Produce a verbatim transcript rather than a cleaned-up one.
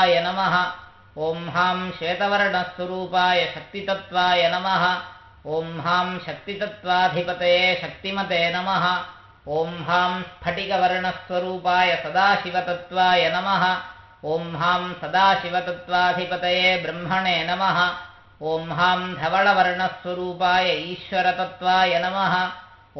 नमः। ॐ हां श्वेतवर्णस्वरूपाय शक्तितत्त्वाय नमः। ॐ हां शक्तितत्त्वाधिपतये शक्तिमते नमः। ॐ हां स्फटिकवर्णस्वरूपाय सदाशिवतत्त्वाय नमः। ॐ हां सदाशिवतत्त्वाधिपतये ब्रह्मणे नमः। ॐ हां धवलवर्णस्वरूपाय ईश्वरतत्त्वाय नमः।